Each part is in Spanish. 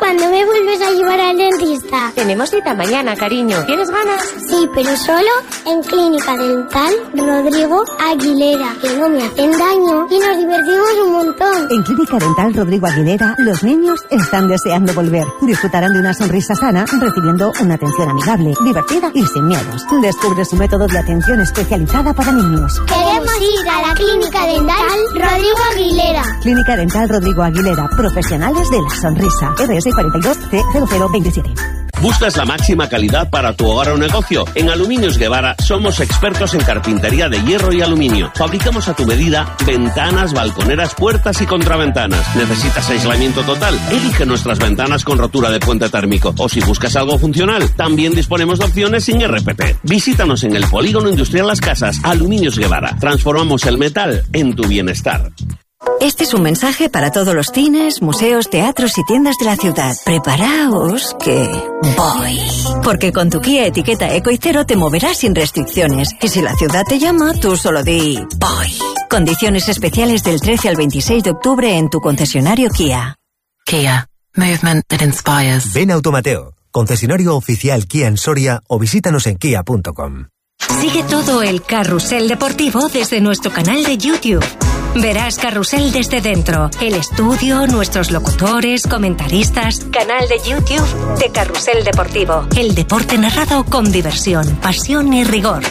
¿Cuándo me vuelves a llevar al dentista? Tenemos cita mañana, cariño. ¿Tienes ganas? Sí, pero solo en Clínica Dental Rodrigo Aguilera, que no me hacen daño y nos divertimos un montón. En Clínica Dental Rodrigo Aguilera, los niños están deseando volver. Disfrutarán de una sonrisa sana, recibiendo una atención amigable, divertida y sin miedos. Descubre su método de atención especializada para niños. Queremos ir a la Clínica Dental Rodrigo Aguilera. Clínica Dental Rodrigo Aguilera, profesionales de la sonrisa. RS 42 C0027. ¿Buscas la máxima calidad para tu hogar o negocio? En Aluminios Guevara somos expertos en carpintería de hierro y aluminio. Fabricamos a tu medida ventanas, balconeras, puertas y contraventanas. ¿Necesitas aislamiento total? Elige nuestras ventanas con rotura de puente térmico. O si buscas algo funcional, también disponemos de opciones sin RPT. Visítanos en el Polígono Industrial Las Casas. Aluminios Guevara. Transformamos el metal en tu bienestar. Este es un mensaje para todos los cines, museos, teatros y tiendas de la ciudad. Preparaos que voy. Porque con tu Kia etiqueta Eco y Cero te moverás sin restricciones. Y si la ciudad te llama, tú solo di voy. Condiciones especiales del 13 al 26 de octubre en tu concesionario Kia. Kia. Movement that inspires. Ven a Automateo, concesionario oficial Kia en Soria, o visítanos en kia.com. Sigue todo el carrusel deportivo desde nuestro canal de YouTube. Verás Carrusel desde dentro, el estudio, nuestros locutores, comentaristas. Canal de YouTube de Carrusel Deportivo. El deporte narrado con diversión, pasión y rigor.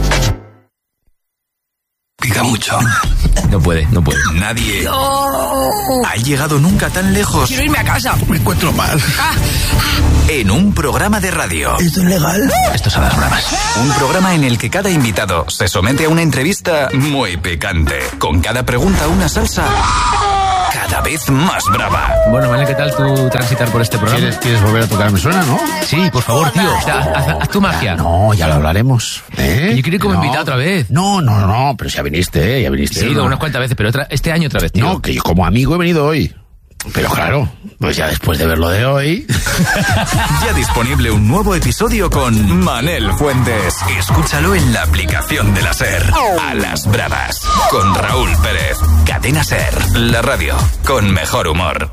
Pica mucho. No puede. Nadie ha llegado nunca tan lejos. Quiero irme a casa. Me encuentro mal. En un programa de radio. ¿Esto es legal? Esto es a las bravas. Un programa en el que cada invitado se somete a una entrevista muy picante. Con cada pregunta una salsa cada vez más brava. Bueno, vale, ¿qué tal tu transitar por este programa? ¿Quieres volver a tocar? ¿Me suena, no? Sí, por favor, tío. Haz tu magia. No, ya lo hablaremos. Yo quiero ir como invitado otra vez. No, pero ya viniste. Sí, unas cuantas veces, pero este año otra vez, tío. No, que yo como amigo he venido hoy. Pero claro, pues ya después de ver lo de hoy... Ya disponible un nuevo episodio con Manel Fuentes. Escúchalo en la aplicación de la SER. A las bravas. Con Raúl Pérez. Cadena SER. La radio con mejor humor.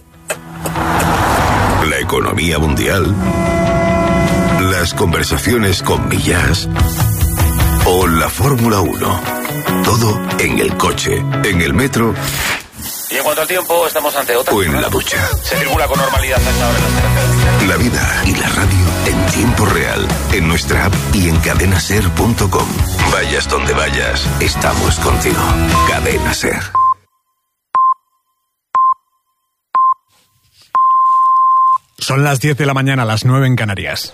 La economía mundial. Las conversaciones con Millás. O la Fórmula 1. Todo en el coche, en el metro... Y en cuanto al tiempo, estamos ante otra. O en la ducha. Se circula con normalidad hasta ahora en las carreteras. La vida y la radio en tiempo real. En nuestra app y en cadenaser.com. Vayas donde vayas, estamos contigo. Cadena Ser. Son las 10 de la mañana, las 9 en Canarias.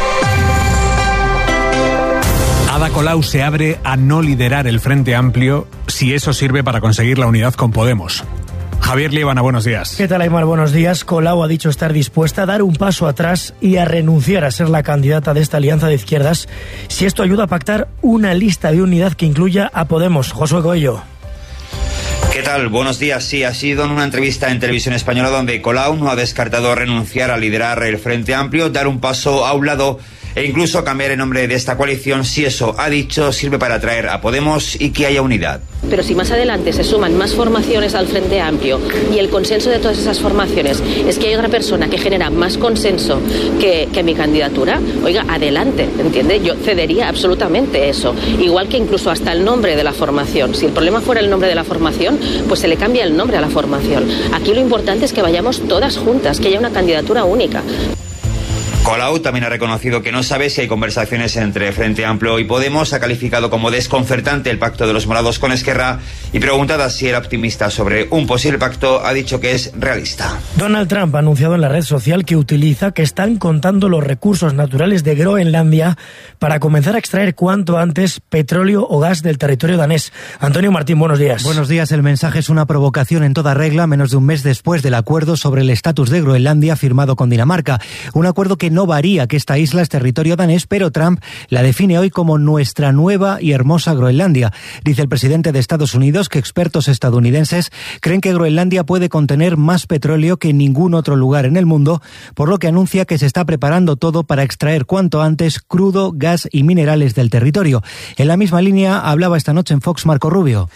Ada Colau se abre a no liderar el Frente Amplio si eso sirve para conseguir la unidad con Podemos. Javier Líbana, buenos días. ¿Qué tal, Aymar? Buenos días. Colau ha dicho estar dispuesta a dar un paso atrás y a renunciar a ser la candidata de esta alianza de izquierdas si esto ayuda a pactar una lista de unidad que incluya a Podemos. Josué Coello. ¿Qué tal? Buenos días. Sí, ha sido en una entrevista en Televisión Española donde Colau no ha descartado renunciar a liderar el Frente Amplio, dar un paso a un lado e incluso cambiar el nombre de esta coalición si eso, ha dicho, sirve para atraer a Podemos y que haya unidad. Pero si más adelante se suman más formaciones al Frente Amplio y el consenso de todas esas formaciones es que hay otra persona que genera más consenso que mi candidatura, oiga, adelante, ¿entiende? Yo cedería absolutamente eso. Igual que incluso hasta el nombre de la formación. Si el problema fuera el nombre de la formación, pues se le cambia el nombre a la formación. Aquí lo importante es que vayamos todas juntas, que haya una candidatura única. Colau también ha reconocido que no sabe si hay conversaciones entre Frente Amplio y Podemos, ha calificado como desconcertante el pacto de los morados con Esquerra y preguntada si era optimista sobre un posible pacto, ha dicho que es realista. Donald Trump ha anunciado en la red social que están contando los recursos naturales de Groenlandia para comenzar a extraer cuanto antes petróleo o gas del territorio danés. Antonio Martín, buenos días. Buenos días. El mensaje es una provocación en toda regla, menos de un mes después del acuerdo sobre el estatus de Groenlandia firmado con Dinamarca. Un acuerdo que no no varía que esta isla es territorio danés, pero Trump la define hoy como nuestra nueva y hermosa Groenlandia. Dice el presidente de Estados Unidos que expertos estadounidenses creen que Groenlandia puede contener más petróleo que ningún otro lugar en el mundo, por lo que anuncia que se está preparando todo para extraer cuanto antes crudo, gas y minerales del territorio. En la misma línea hablaba esta noche en Fox Marco Rubio.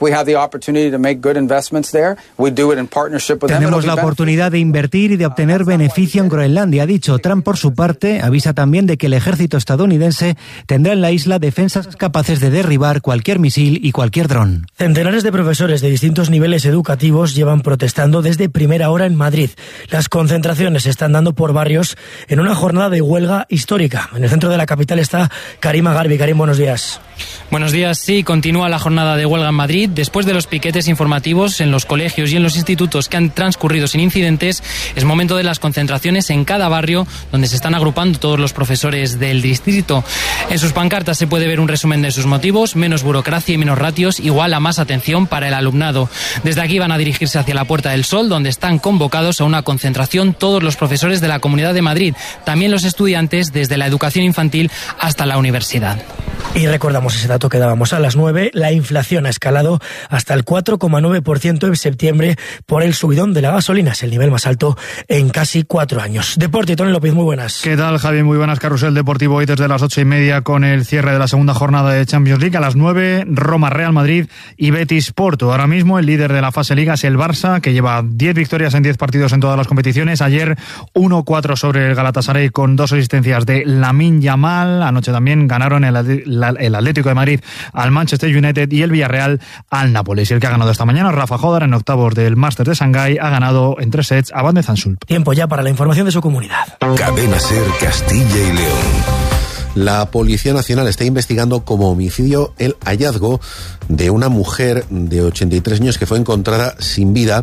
Tenemos la oportunidad de invertir y de obtener beneficio en Groenlandia, ha dicho. Trump, por su parte, avisa también de que el ejército estadounidense tendrá en la isla defensas capaces de derribar cualquier misil y cualquier dron. Centenares de profesores de distintos niveles educativos llevan protestando desde primera hora en Madrid. Las concentraciones se están dando por barrios en una jornada de huelga histórica. En el centro de la capital está Karim Agarbi. Karim, buenos días. Buenos días. Sí, continúa la jornada de huelga en Madrid. Después de los piquetes informativos en los colegios y en los institutos que han transcurrido sin incidentes, es momento de las concentraciones en cada barrio donde se están agrupando todos los profesores del distrito. En sus pancartas se puede ver un resumen de sus motivos: menos burocracia y menos ratios igual a más atención para el alumnado. Desde aquí van a dirigirse hacia la Puerta del Sol, donde están convocados a una concentración todos los profesores de la Comunidad de Madrid, también los estudiantes desde la educación infantil hasta la universidad. Y recordamos ese dato que dábamos a las 9, la inflación ha escalado hasta el 4,9% en septiembre por el subidón de la gasolina, es el nivel más alto en casi 4 años. Deporte, Tony López, muy buenas. ¿Qué tal, Javi? Muy buenas. Carrusel deportivo hoy desde las 8:30 con el cierre de la segunda jornada de Champions League. A las 9, Roma, Real Madrid y Betis Porto. Ahora mismo el líder de la fase Liga es el Barça, que lleva 10 victorias en 10 partidos en todas las competiciones. Ayer 1-4 sobre el Galatasaray con 2 asistencias de Lamine Yamal. Anoche también ganaron el Atlético de Madrid al Manchester United y el Villarreal al Nápoles. Y el que ha ganado esta mañana, Rafa Jodar, en octavos del Masters de Shanghái, ha ganado en 3 sets a Van de Zansulp. Tiempo ya para la información de su comunidad. Cadena SER Castilla y León. La Policía Nacional está investigando como homicidio el hallazgo de una mujer de 83 años que fue encontrada sin vida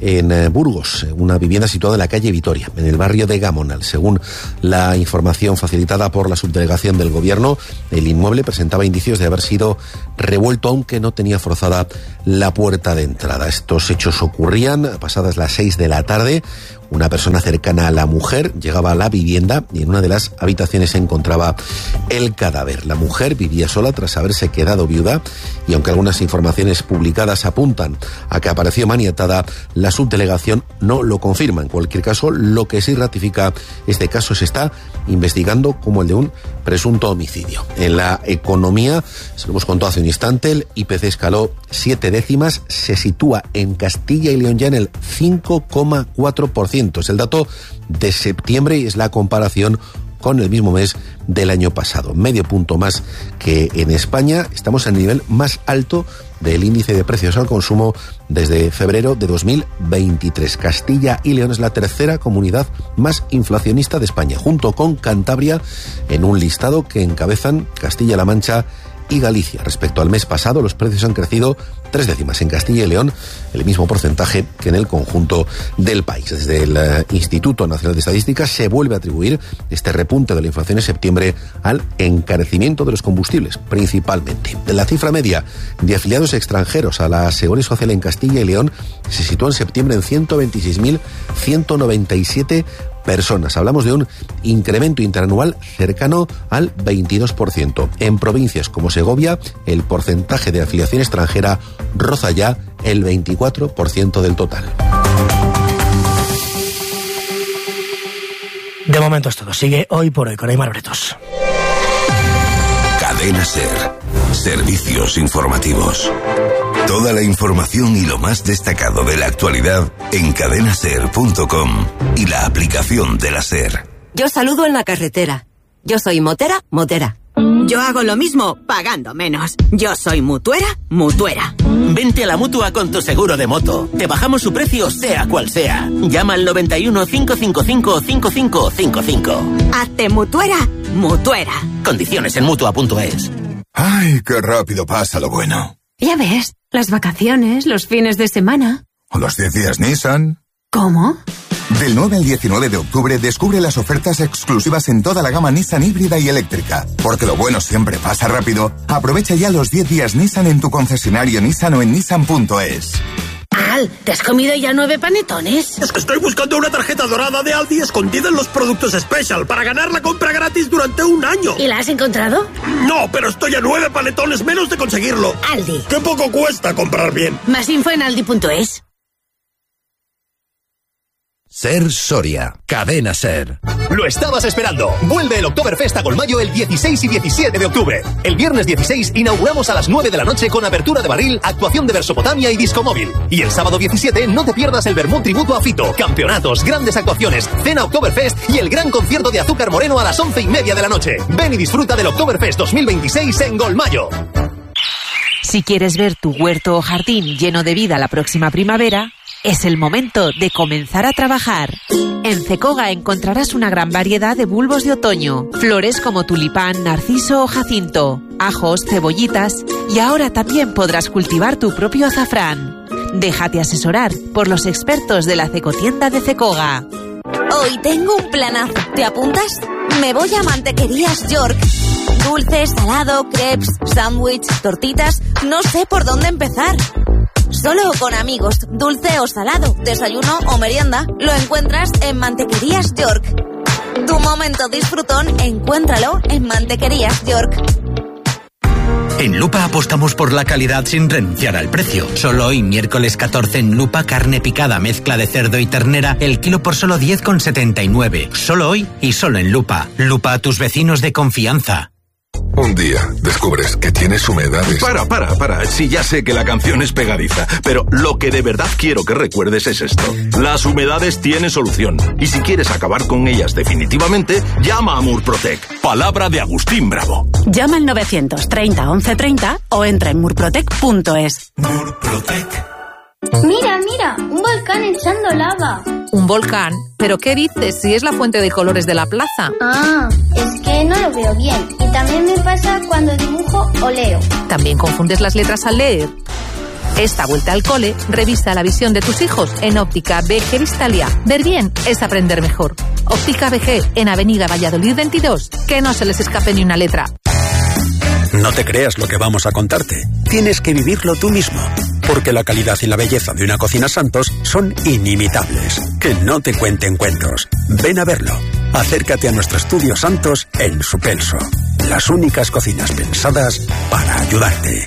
en Burgos, una vivienda situada en la calle Vitoria, en el barrio de Gamonal. Según la información facilitada por la subdelegación del Gobierno, el inmueble presentaba indicios de haber sido revuelto, aunque no tenía forzada la puerta de entrada. Estos hechos ocurrían pasadas las 6 de la tarde. Una persona cercana a la mujer llegaba a la vivienda y en una de las habitaciones se encontraba el cadáver. La mujer vivía sola tras haberse quedado viuda y aunque algunas informaciones publicadas apuntan a que apareció maniatada, la subdelegación no lo confirma. En cualquier caso, lo que sí ratifica este caso se está investigando como el de un presunto homicidio. En la economía, se lo hemos contado hace un instante, el IPC escaló 7 décimas, se sitúa en Castilla y León ya en el 5,4%. Es el dato de septiembre y es la comparación con el mismo mes del año pasado. Medio punto más que en España. Estamos en el nivel más alto del índice de precios al consumo desde febrero de 2023. Castilla y León es la tercera comunidad más inflacionista de España, junto con Cantabria, en un listado que encabezan Castilla-La Mancha y Galicia. Respecto al mes pasado, los precios han crecido 3 décimas en Castilla y León, el mismo porcentaje que en el conjunto del país. Desde el Instituto Nacional de Estadística se vuelve a atribuir este repunte de la inflación en septiembre al encarecimiento de los combustibles, principalmente. La cifra media de afiliados extranjeros a la Seguridad Social en Castilla y León se situó en septiembre en 126.197 personas. Hablamos de un incremento interanual cercano al 22%. En provincias como Segovia, el porcentaje de afiliación extranjera roza ya el 24% del total. De momento es todo. Sigue Hoy por Hoy con Aymar Bretos. Cadena SER. Servicios informativos. Toda la información y lo más destacado de la actualidad en cadenaser.com y la aplicación de la SER. Yo saludo en la carretera. Yo soy motera. Yo hago lo mismo, pagando menos. Yo soy mutuera. Vente a la Mutua con tu seguro de moto. Te bajamos su precio, sea cual sea. Llama al 91 555 5555. Hazte mutuera. Condiciones en Mutua.es. Ay, qué rápido pasa lo bueno. Ya ves, las vacaciones, los fines de semana. ¿O los 10 días Nissan? ¿Cómo? Del 9 al 19 de octubre descubre las ofertas exclusivas en toda la gama Nissan híbrida y eléctrica. Porque lo bueno siempre pasa rápido. Aprovecha ya los 10 días Nissan en tu concesionario Nissan o en Nissan.es. tal? ¿Te has comido ya 9 panetones? Es que estoy buscando una tarjeta dorada de Aldi escondida en los productos Special para ganar la compra gratis durante un año. ¿Y la has encontrado? No, pero estoy a 9 panetones menos de conseguirlo. Aldi. ¡Qué poco cuesta comprar bien! Más info en aldi.es. Ser Soria, cadena Ser. Lo estabas esperando. Vuelve el Oktoberfest a Golmayo el 16 y 17 de octubre. El viernes 16 inauguramos a las 9 de la noche con apertura de barril, actuación de Versopotamia y disco móvil. Y el sábado 17 no te pierdas el vermut tributo a Fito, campeonatos, grandes actuaciones, cena Oktoberfest y el gran concierto de Azúcar Moreno a las 11:30 de la noche. Ven y disfruta del Oktoberfest 2026 en Golmayo. Si quieres ver tu huerto o jardín lleno de vida la próxima primavera, es el momento de comenzar a trabajar. En Cecoga encontrarás una gran variedad de bulbos de otoño, flores como tulipán, narciso o jacinto, ajos, cebollitas y ahora también podrás cultivar tu propio azafrán. Déjate asesorar por los expertos de la Cecotienda de Cecoga. Hoy tengo un planazo. ¿Te apuntas? Me voy a Mantequerías York. Dulces, salado, crepes, sándwich, tortitas... No sé por dónde empezar. Solo con amigos, dulce o salado, desayuno o merienda, lo encuentras en Mantequerías York. Tu momento disfrutón, encuéntralo en Mantequerías York. En Lupa apostamos por la calidad sin renunciar al precio. Solo hoy, miércoles 14, en Lupa, carne picada, mezcla de cerdo y ternera, el kilo por solo 10,79. Solo hoy y solo en Lupa. Lupa, a tus vecinos de confianza. Un día descubres que tienes humedades. Para. Sí, ya sé que la canción es pegadiza, pero lo que de verdad quiero que recuerdes es esto. Las humedades tienen solución. Y si quieres acabar con ellas definitivamente, llama a Murprotec. Palabra de Agustín Bravo. Llama al 930 1130 o entra en murprotec.es. Murprotec. Mira, un volcán echando lava. ¿Un volcán? ¿Pero qué dices? Si es la fuente de colores de la plaza. Ah, es que no lo veo bien. Y también me pasa cuando dibujo o leo. ¿También confundes las letras al leer? Esta vuelta al cole, revisa la visión de tus hijos en Óptica BG Vistalia. Ver bien es aprender mejor. Óptica BG, en Avenida Valladolid 22. Que no se les escape ni una letra. No te creas lo que vamos a contarte. Tienes que vivirlo tú mismo. Porque la calidad y la belleza de una cocina Santos son inimitables. Que no te cuenten cuentos. Ven a verlo. Acércate a nuestro estudio Santos en Supelso. Las únicas cocinas pensadas para ayudarte.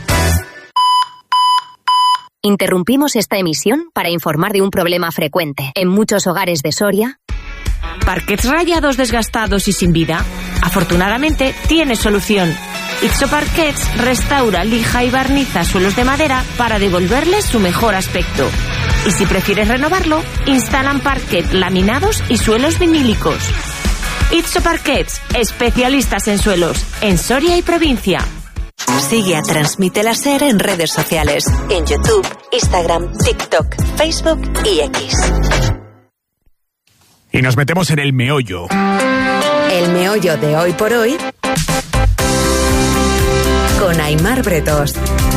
Interrumpimos esta emisión para informar de un problema frecuente en muchos hogares de Soria. ¿Parquets rayados, desgastados y sin vida? Afortunadamente, tiene solución. Itso Parquets restaura, lija y barniza suelos de madera para devolverles su mejor aspecto. Y si prefieres renovarlo, instalan parquet, laminados y suelos vinílicos. Itso Parquets, especialistas en suelos, en Soria y provincia. Sigue a Transmite la Ser en redes sociales, en YouTube, Instagram, TikTok, Facebook y X. Y nos metemos en el meollo. El meollo de hoy por hoy con Aimar Bretos.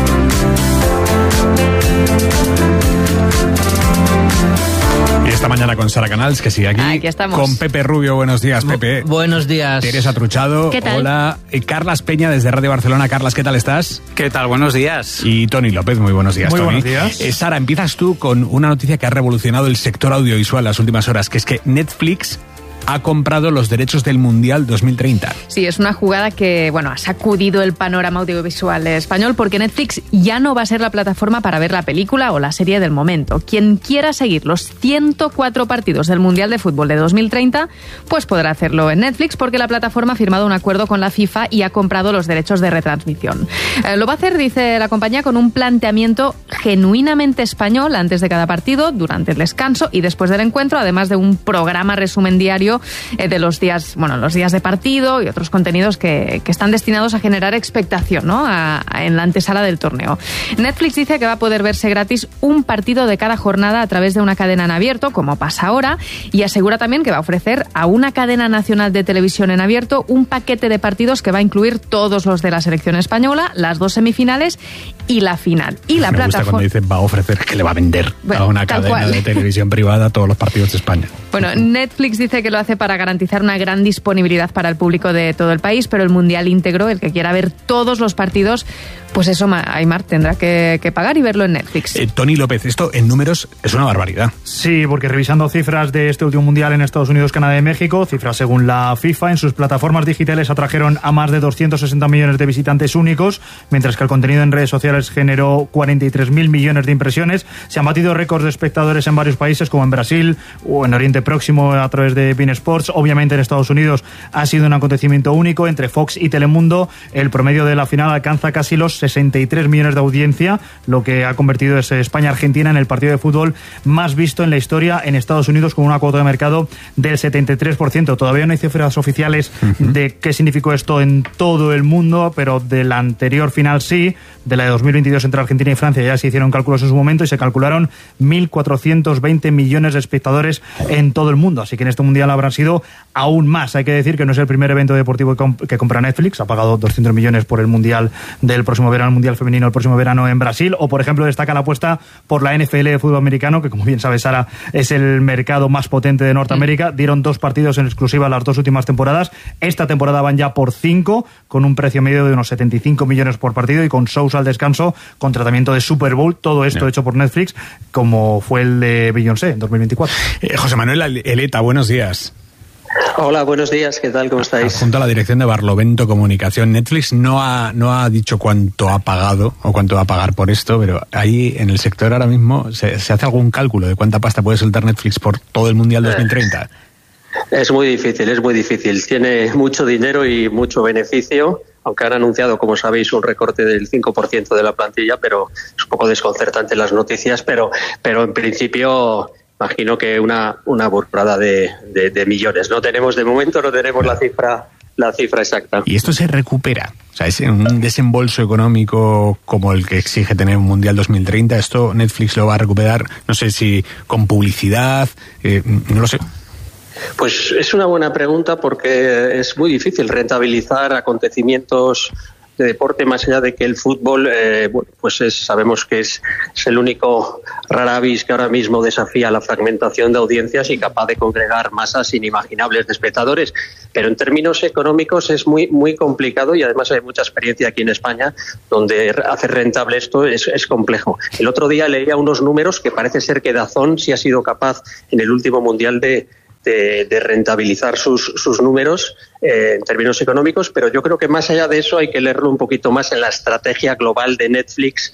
Y esta mañana con Sara Canals, que sigue aquí estamos. Con Pepe Rubio. Buenos días, Pepe. Buenos días. Teresa Truchado. ¿Qué tal? Hola. Carlas Peña desde Radio Barcelona. Carlas, ¿qué tal estás? ¿Qué tal? Buenos días. Y Tony López, muy buenos días, Muy Tony. buenos días. Sara, empiezas tú con una noticia que ha revolucionado el sector audiovisual las últimas horas, que es que Netflix ha comprado los derechos del Mundial 2030. Sí, es una jugada que, ha sacudido el panorama audiovisual español porque Netflix ya no va a ser la plataforma para ver la película o la serie del momento. Quien quiera seguir los 104 partidos del Mundial de Fútbol de 2030, pues podrá hacerlo en Netflix porque la plataforma ha firmado un acuerdo con la FIFA y ha comprado los derechos de retransmisión. Lo va a hacer, dice la compañía, con un planteamiento genuinamente español antes de cada partido, durante el descanso y después del encuentro, además de un programa resumen diario de los días de partido y otros contenidos que están destinados a generar expectación, ¿no? En la antesala del torneo. Netflix dice que va a poder verse gratis un partido de cada jornada a través de una cadena en abierto, como pasa ahora, y asegura también que va a ofrecer a una cadena nacional de televisión en abierto un paquete de partidos que va a incluir todos los de la selección española, las 2 semifinales y la final. Y la Me gusta cuando dice va a ofrecer, que le va a vender a una cadena de televisión privada todos los partidos de España. Bueno, Netflix dice que lo hace para garantizar una gran disponibilidad para el público de todo el país, pero el Mundial íntegro, el que quiera ver todos los partidos, Pues eso, Aymar tendrá que pagar y verlo en Netflix. Tony López, esto en números es una barbaridad. Sí, porque revisando cifras de este último mundial en Estados Unidos, Canadá y México, cifras según la FIFA, en sus plataformas digitales atrajeron a más de 260 millones de visitantes únicos, mientras que el contenido en redes sociales generó 43.000 millones de impresiones. Se han batido récords de espectadores en varios países, como en Brasil o en Oriente Próximo a través de beIN Sports. Obviamente en Estados Unidos ha sido un acontecimiento único. Entre Fox y Telemundo, el promedio de la final alcanza casi los 63 millones de audiencia, lo que ha convertido España-Argentina en el partido de fútbol más visto en la historia en Estados Unidos, con una cuota de mercado del 73%. Todavía no hay cifras oficiales de qué significó esto en todo el mundo, pero de la anterior final sí, de la de 2022 entre Argentina y Francia ya se hicieron cálculos en su momento y se calcularon 1.420 millones de espectadores en todo el mundo, así que en este mundial habrán sido aún más. Hay que decir que no es el primer evento deportivo que compra Netflix, ha pagado 200 millones por el mundial del próximo verano, el mundial femenino el próximo verano en Brasil, o por ejemplo destaca la apuesta por la NFL de fútbol americano, que como bien sabe Sara es el mercado más potente de Norteamérica. Dieron 2 partidos en exclusiva las 2 últimas temporadas, esta temporada van ya por 5, con un precio medio de unos 75 millones por partido y con shows al descanso, con tratamiento de Super Bowl, todo esto hecho por Netflix, como fue el de Beyoncé en 2024. José Manuel Eleta, buenos días. Hola, buenos días, ¿qué tal? ¿Cómo estáis? Junto a la dirección de Barlovento Comunicación, Netflix no ha dicho cuánto ha pagado o cuánto va a pagar por esto, pero ahí en el sector ahora mismo se hace algún cálculo de cuánta pasta puede soltar Netflix por todo el Mundial 2030. Es muy difícil. Tiene mucho dinero y mucho beneficio, aunque han anunciado, como sabéis, un recorte del 5% de la plantilla, pero es un poco desconcertante las noticias, pero en principio imagino que una burrada de millones. De momento no tenemos la cifra exacta. ¿Y esto se recupera? O sea, es un desembolso económico como el que exige tener un Mundial 2030. ¿Esto Netflix lo va a recuperar? No sé si con publicidad, no lo sé. Pues es una buena pregunta, porque es muy difícil rentabilizar acontecimientos de deporte, más allá de que el fútbol sabemos que es el único rara avis que ahora mismo desafía la fragmentación de audiencias y capaz de congregar masas inimaginables de espectadores, pero en términos económicos es muy muy complicado, y además hay mucha experiencia aquí en España donde hacer rentable esto es complejo. El otro día leía unos números que parece ser que DAZN sí ha sido capaz en el último mundial de rentabilizar sus números en términos económicos, pero yo creo que más allá de eso hay que leerlo un poquito más en la estrategia global de Netflix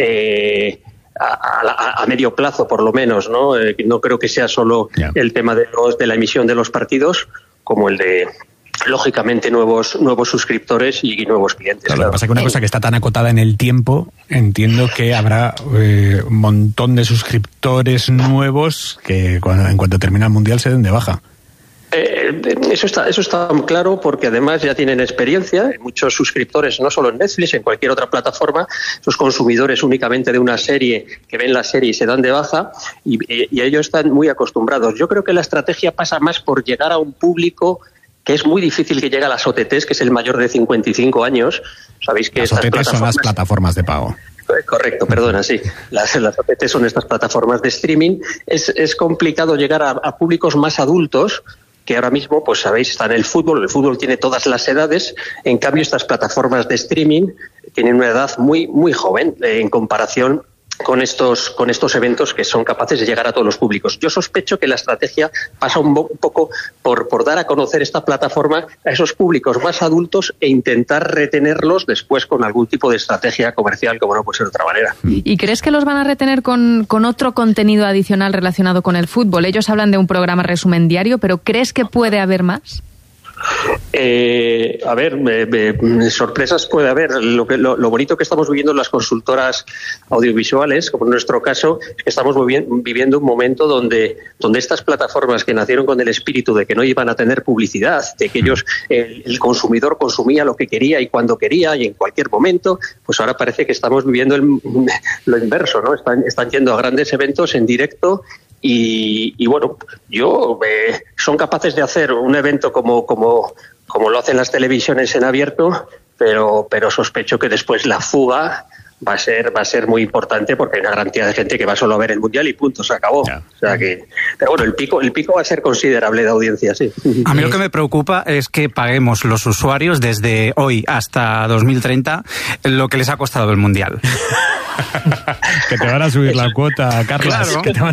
a medio plazo, por lo menos, ¿no? No creo que sea solo el tema de la emisión de los partidos, como el de, lógicamente, nuevos suscriptores y nuevos clientes. Claro, lo que pasa es que una cosa que está tan acotada en el tiempo, entiendo que habrá un montón de suscriptores nuevos que en cuanto termine el Mundial se den de baja. Eso está claro, porque además ya tienen experiencia. Muchos suscriptores, no solo en Netflix, en cualquier otra plataforma, esos consumidores únicamente de una serie, que ven la serie y se dan de baja, y ellos están muy acostumbrados. Yo creo que la estrategia pasa más por llegar a un público que es muy difícil que llegue a las OTTs, que es el mayor de 55 años. Sabéis que las OTTs son las plataformas de pago. Correcto, perdona, sí. Las OTT son estas plataformas de streaming. Es complicado llegar a públicos más adultos, que ahora mismo, pues sabéis, está en el fútbol. El fútbol tiene todas las edades. En cambio, estas plataformas de streaming tienen una edad muy muy joven en comparación con estos eventos que son capaces de llegar a todos los públicos. Yo sospecho que la estrategia pasa un poco por dar a conocer esta plataforma a esos públicos más adultos e intentar retenerlos después con algún tipo de estrategia comercial, como no puede ser de otra manera. ¿Y crees que los van a retener con otro contenido adicional relacionado con el fútbol? Ellos hablan de un programa resumen diario, pero ¿crees que puede haber más? Sorpresas puede haber. Lo bonito que estamos viviendo en las consultoras audiovisuales, como en nuestro caso, es que estamos viviendo un momento donde estas plataformas que nacieron con el espíritu de que no iban a tener publicidad, de que el consumidor consumía lo que quería y cuando quería y en cualquier momento, pues ahora parece que estamos viviendo lo inverso, ¿no? Están yendo a grandes eventos en directo. Y bueno, son capaces de hacer un evento como lo hacen las televisiones en abierto, pero sospecho que después la fuga va a ser muy importante porque hay una gran cantidad de gente que va solo a ver el Mundial y punto, se acabó. O sea que, pero bueno, el pico va a ser considerable de audiencia, sí. A mí lo que me preocupa es que paguemos los usuarios desde hoy hasta 2030 lo que les ha costado el Mundial. Que te van a subir la cuota, Carlos. Claro.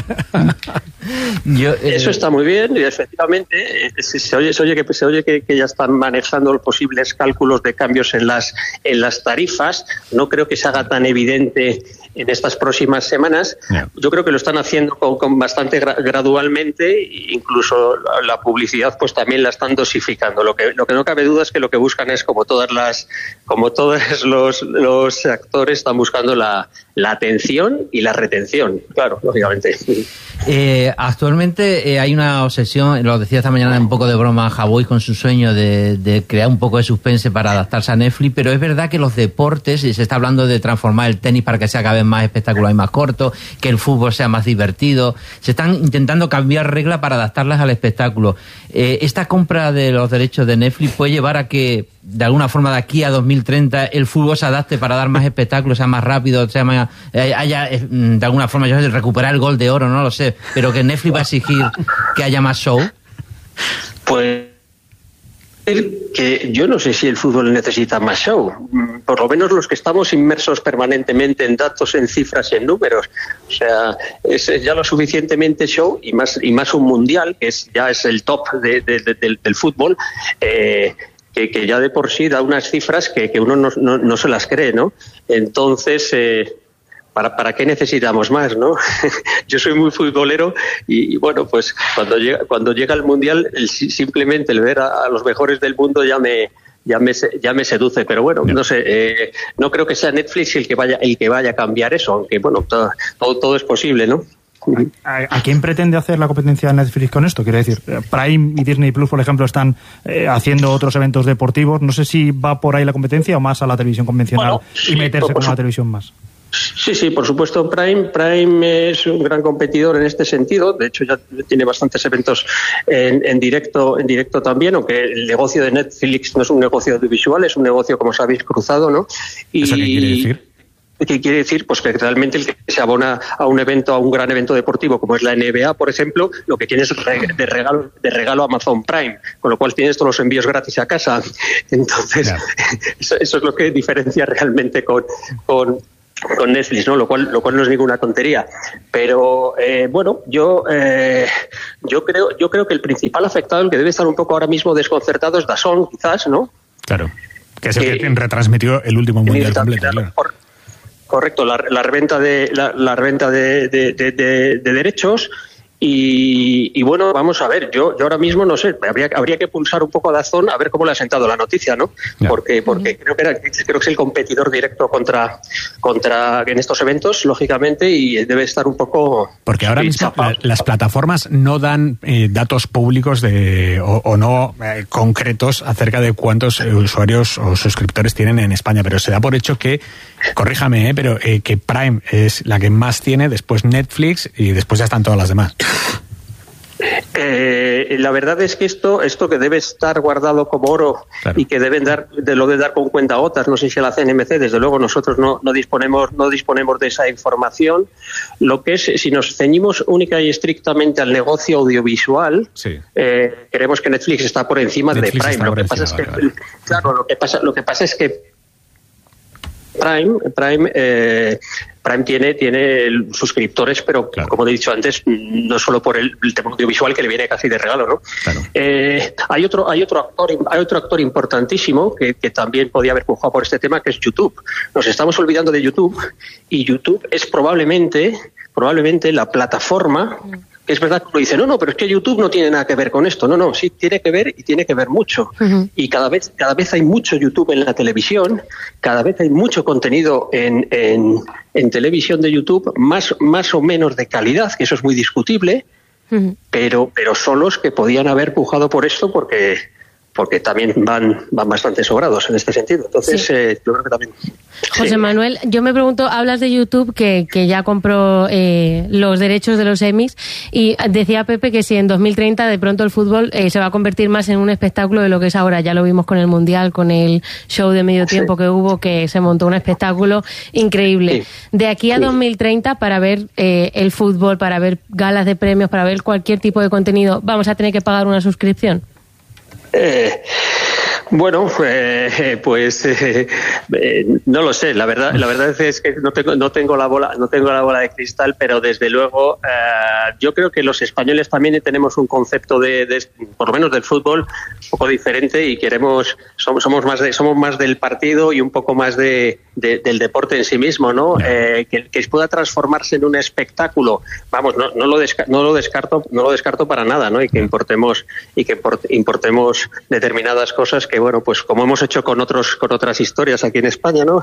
Eso está muy bien y efectivamente se oye que ya están manejando los posibles cálculos de cambios en las tarifas. No creo que se haga tan evidente en estas próximas semanas. Yo creo que lo están haciendo con bastante gradualmente, incluso la publicidad pues también la están dosificando. Lo que no cabe duda es que lo que buscan es como todos los actores están buscando la atención y la retención, claro, lógicamente. Actualmente hay una obsesión, lo decía esta mañana un poco de broma Javoy con su sueño de crear un poco de suspense para adaptarse a Netflix, pero es verdad que los deportes, y se está hablando de transformar el tenis para que sea cada vez más espectacular y más corto, que el fútbol sea más divertido, se están intentando cambiar reglas para adaptarlas al espectáculo. Esta compra de los derechos de Netflix puede llevar a que de alguna forma de aquí a 2030 el fútbol se adapte para dar más espectáculos, sea más rápido, sea más, haya de alguna forma, yo sé, recuperar el gol de oro, no lo sé, pero que Netflix va a exigir que haya más show. Pues que yo no sé si el fútbol necesita más show, por lo menos los que estamos inmersos permanentemente en datos, en cifras y en números. O sea, es ya lo suficientemente show y más un mundial que ya es el top del fútbol. Que ya de por sí da unas cifras que uno no se las cree, ¿no? Entonces, ¿para qué necesitamos más, no? Yo soy muy futbolero y bueno, pues cuando llega el Mundial, simplemente el ver a los mejores del mundo ya me seduce, pero bueno, no sé, no creo que sea Netflix el que vaya a cambiar eso, aunque bueno, todo es posible, ¿no? ¿A quién pretende hacer la competencia de Netflix con esto? Quiero decir, Prime y Disney Plus, por ejemplo, están haciendo otros eventos deportivos. No sé si va por ahí la competencia o más a la televisión convencional y meterse con una televisión más. Sí, por supuesto. Prime es un gran competidor en este sentido. De hecho, ya tiene bastantes eventos en directo también, aunque el negocio de Netflix no es un negocio audiovisual, es un negocio, como sabéis, cruzado, ¿no? ¿Eso qué quiere decir? ¿Qué quiere decir? Pues que realmente el que se abona a un gran evento deportivo como es la NBA, por ejemplo, lo que tiene es de regalo Amazon Prime, con lo cual tienes todos los envíos gratis a casa. Entonces, eso es lo que diferencia realmente con Netflix, ¿no? Lo cual no es ninguna tontería. Pero bueno, yo creo que el principal afectado, el que debe estar un poco ahora mismo desconcertado, es DAZN, quizás, ¿no? Claro, que es el que retransmitió el último mundial completo. Claro. Correcto, la reventa de derechos. Y bueno, vamos a ver, yo ahora mismo no sé, habría que pulsar un poco a DAZN a ver cómo le ha sentado la noticia, ¿no? Porque creo que es el competidor directo contra en estos eventos, lógicamente, y debe estar un poco... Porque ahora mismo las plataformas no dan datos públicos o no concretos acerca de cuántos usuarios o suscriptores tienen en España, pero se da por hecho que, corríjame, pero que Prime es la que más tiene, después Netflix y después ya están todas las demás. La verdad es que esto que debe estar guardado como oro, claro, y que lo debe dar con cuentagotas, no sé si a la CNMC, desde luego nosotros no disponemos de esa información. Lo que es, si nos ceñimos única y estrictamente al negocio audiovisual, sí, creemos que Netflix está por encima de Prime. Lo que pasa es que Prime tiene suscriptores, pero claro, como he dicho antes, no solo por el tema audiovisual, que le viene casi de regalo, ¿no? Claro. Hay otro actor importantísimo que también podía haber pujado por este tema, que es YouTube. Nos estamos olvidando de YouTube, y YouTube es probablemente la plataforma. Es verdad que uno dice, no, pero es que YouTube no tiene nada que ver con esto. No, sí tiene que ver, y tiene que ver mucho. Uh-huh. Y cada vez hay mucho YouTube en la televisión, cada vez hay mucho contenido en televisión de YouTube, más o menos de calidad, que eso es muy discutible, uh-huh, pero son los que podían haber pujado por esto, porque porque también van bastante sobrados en este sentido. Entonces, yo creo que también... José Manuel, yo me pregunto, hablas de YouTube que ya compró los derechos de los Emmys, y decía Pepe que si en 2030 de pronto el fútbol se va a convertir más en un espectáculo de lo que es ahora. Ya lo vimos con el Mundial, con el show de medio tiempo que hubo, que se montó un espectáculo increíble. De aquí a 2030, para ver el fútbol, para ver galas de premios, para ver cualquier tipo de contenido, ¿vamos a tener que pagar una suscripción? Bueno, pues no lo sé. La verdad es que no tengo la bola de cristal, pero desde luego yo creo que los españoles también tenemos un concepto por lo menos del fútbol un poco diferente, y somos más del partido y un poco más del deporte en sí mismo, ¿no? Que pueda transformarse en un espectáculo, vamos, no lo descarto para nada, ¿no? Y que importemos determinadas cosas que, bueno, pues como hemos hecho con otras historias aquí en España, ¿no?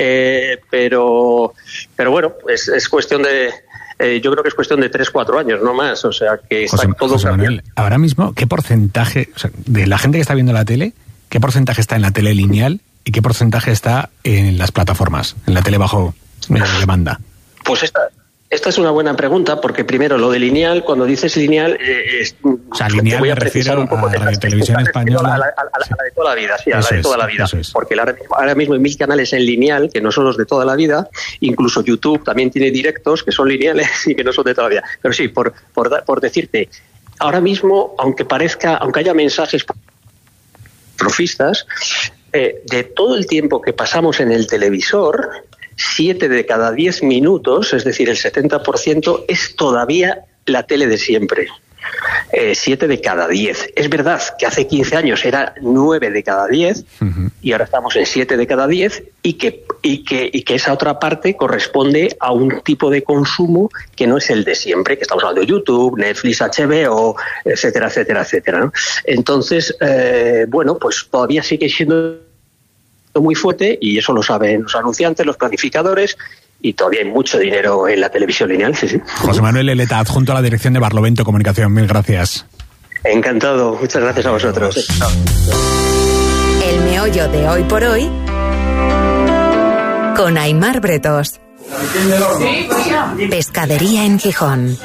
Pero bueno, es cuestión de... yo creo que es cuestión de 3-4 años, no más. O sea, que está todo José Manuel, ahora mismo, ¿qué porcentaje, o sea, de la gente que está viendo la tele, qué porcentaje está en la tele lineal y qué porcentaje está en las plataformas, en la tele bajo demanda? Pues esta es una buena pregunta, porque primero lo de lineal, cuando dices lineal, o sea, lineal me refiero a Radio Televisión Española. A la de toda la vida, sí, a la de toda la vida. Porque ahora mismo hay 1000 canales en lineal que no son los de toda la vida. Incluso YouTube también tiene directos que son lineales y que no son de toda la vida. Pero sí, por decirte, ahora mismo, aunque haya mensajes profistas, de todo el tiempo que pasamos en el televisor, 7 de cada 10 minutos, es decir, el 70%, es todavía la tele de siempre. 7 de cada 10. Es verdad que hace 15 años era 9 de cada 10, y ahora estamos en 7 de cada 10, y que esa otra parte corresponde a un tipo de consumo que no es el de siempre, que estamos hablando de YouTube, Netflix, HBO, etcétera, etcétera, etcétera, ¿no? Entonces, bueno, pues todavía sigue siendo muy fuerte, y eso lo saben los anunciantes, los planificadores, y todavía hay mucho dinero en la televisión lineal. Sí. José Manuel Eleta, adjunto a la dirección de Barlovento Comunicación, mil gracias. Encantado, muchas gracias a vosotros. El meollo de Hoy por Hoy con Aimar Bretos. Pescadería en Gijón.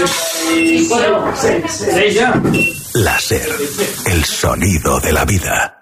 La SER, el sonido de la vida.